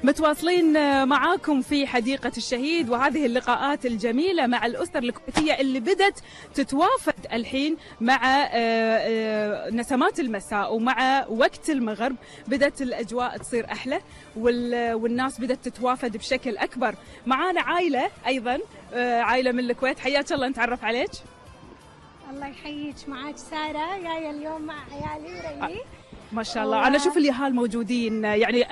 متواصلين معاكم في حديقة الشهيد، وهذه اللقاءات الجميلة مع الأسر الكويتية اللي بدت تتوافد الحين مع نسمات المساء ومع وقت المغرب. بدت الأجواء تصير أحلى والناس بدت تتوافد بشكل أكبر. معانا عائلة أيضا، عائلة من الكويت. حياك الله، نتعرف عليك. الله يحييك، معاك سارة، جاية اليوم مع عيالي وريلي. ما شاء الله. أنا أشوف اليهال موجودين يعني